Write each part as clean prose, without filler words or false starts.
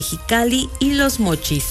Mexicali y Los Mochis.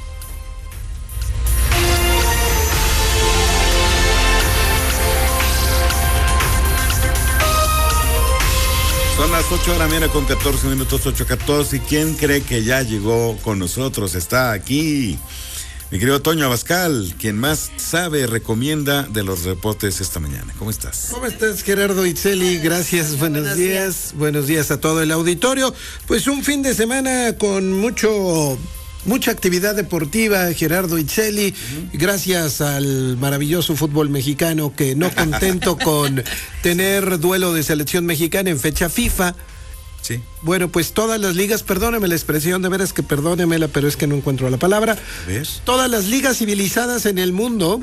Son las 8:00 con 14 minutos, 8:14. ¿Y quién cree que ya llegó con nosotros? Está aquí mi querido Toño Abascal, quien más sabe, recomienda de los reportes esta mañana. ¿Cómo estás? ¿Cómo estás, Gerardo Itzeli? Gracias, buenos días. Buenos días a todo el auditorio. Pues un fin de semana con mucha actividad deportiva, Gerardo Itzeli, gracias al maravilloso fútbol mexicano que, no contento con tener duelo de selección mexicana en fecha FIFA, sí. Bueno, pues todas las ligas, perdóneme la expresión, de veras que perdónemela, pero es que no encuentro la palabra. ¿Ves? Todas las ligas civilizadas en el mundo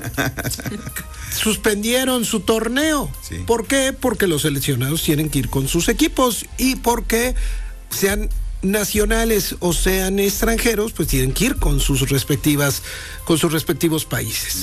suspendieron su torneo. Sí. ¿Por qué? Porque los seleccionados tienen que ir con sus equipos y porque sean nacionales o sean extranjeros, pues tienen que ir con sus respectivos países.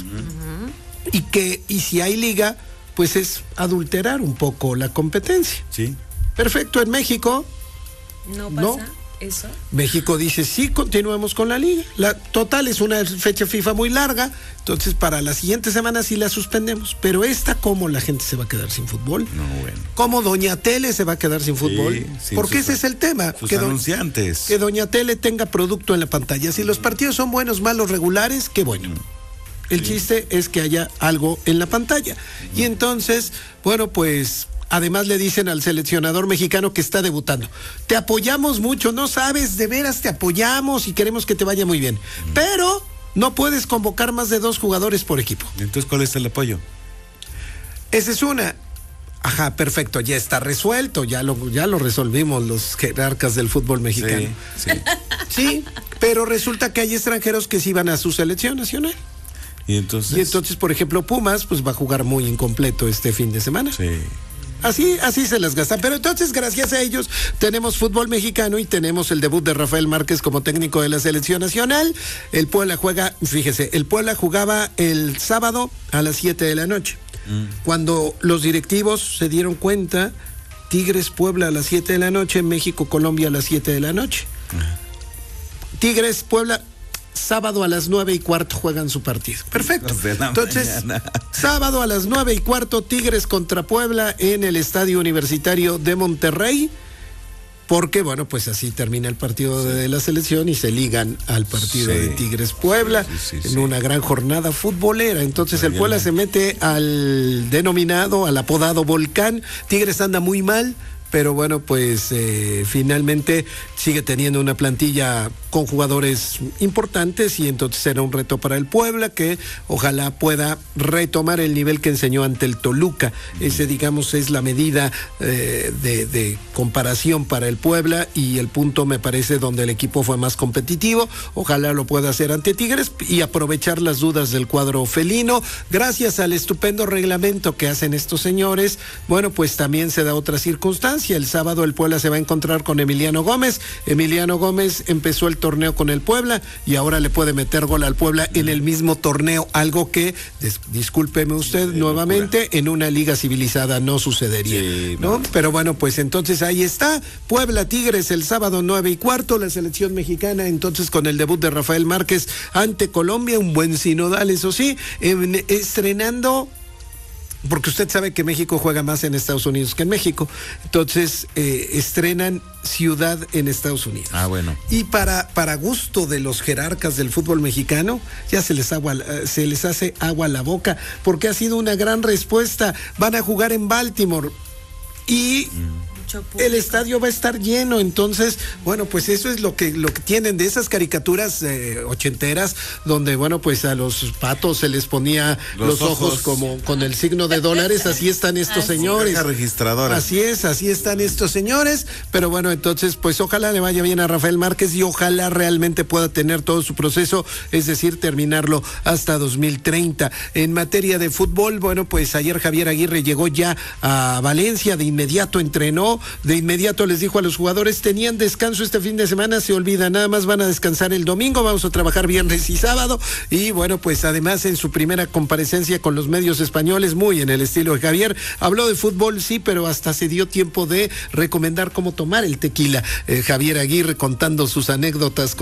Y si hay liga, pues es adulterar un poco la competencia. Sí. Perfecto, en México ¿No pasa no. eso? México dice, sí, continuemos con la liga. Total, es una fecha FIFA muy larga, entonces para la siguiente semana sí la suspendemos. Pero ¿cómo la gente se va a quedar sin fútbol? No, bueno. ¿Cómo Doña Tele se va a quedar sin fútbol? Sí, Porque ese es el tema. Sus anunciantes. Que Doña Tele tenga producto en la pantalla. Si los partidos son buenos, malos, regulares, qué bueno. El chiste es que haya algo en la pantalla. Y entonces, bueno, pues además le dicen al seleccionador mexicano que está debutando: te apoyamos mucho, no sabes, de veras te apoyamos y queremos que te vaya muy bien. Pero no puedes convocar más de 2 jugadores por equipo. Entonces, ¿cuál es el apoyo? Esa es una. Ajá, perfecto, ya está resuelto, ya lo resolvimos los jerarcas del fútbol mexicano. Sí. Sí, pero resulta que hay extranjeros que sí van a su selección nacional. Y entonces, por ejemplo, Pumas pues va a jugar muy incompleto este fin de semana. sí. Así se las gastan. Pero entonces, gracias a ellos, tenemos fútbol mexicano y tenemos el debut de Rafael Márquez como técnico de la selección nacional. El Puebla jugaba el sábado a las 7 de la noche. Cuando los directivos se dieron cuenta, Tigres Puebla a las 7 de la noche, México Colombia a las 7 de la noche. Tigres Puebla, sábado a las 9:15 juegan su partido. Perfecto. Entonces, sábado a las 9:15, Tigres contra Puebla en el Estadio Universitario de Monterrey. Porque, bueno, pues así termina el partido de la selección y se ligan al partido de Tigres Puebla en una gran jornada futbolera. Entonces el Puebla se mete al apodado Volcán. Tigres anda muy mal, pero bueno, pues finalmente sigue teniendo una plantilla con jugadores importantes y entonces será un reto para el Puebla, que ojalá pueda retomar el nivel que enseñó ante el Toluca. Ese, digamos, es la medida de comparación para el Puebla y el punto, me parece, donde el equipo fue más competitivo. Ojalá lo pueda hacer ante Tigres y aprovechar las dudas del cuadro felino. Gracias al estupendo reglamento que hacen estos señores, bueno, pues también se da otra circunstancia. El sábado el Puebla se va a encontrar con Emiliano Gómez. Emiliano Gómez empezó el torneo con el Puebla y ahora le puede meter gol al Puebla en el mismo torneo, algo que, discúlpeme usted nuevamente, en una liga civilizada no sucedería, sí, ¿no? Pero bueno, pues entonces ahí está, Puebla Tigres el sábado 9:15, la selección mexicana entonces con el debut de Rafael Márquez ante Colombia, un buen sinodal, eso sí, estrenando. Porque usted sabe que México juega más en Estados Unidos que en México. Entonces, estrenan ciudad en Estados Unidos. Ah, bueno. Y para gusto de los jerarcas del fútbol mexicano, ya se les hace agua a la boca, porque ha sido una gran respuesta. Van a jugar en Baltimore y el estadio va a estar lleno. Entonces, bueno, pues eso es lo que tienen de esas caricaturas ochenteras, donde, bueno, pues a los patos se les ponía los ojos como con el signo de dólares. Así están estos señores. Registradora. Así están estos señores. Pero bueno, entonces, pues ojalá le vaya bien a Rafael Márquez y ojalá realmente pueda tener todo su proceso, es decir, terminarlo hasta 2030. En materia de fútbol, bueno, pues ayer Javier Aguirre llegó ya a Valencia, de inmediato entrenó, de inmediato les dijo a los jugadores, tenían descanso este fin de semana, se olvida, nada más van a descansar el domingo, vamos a trabajar viernes y sábado. Y bueno, pues además en su primera comparecencia con los medios españoles, muy en el estilo de Javier, habló de fútbol, sí, pero hasta se dio tiempo de recomendar cómo tomar el tequila. Javier Aguirre contando sus anécdotas con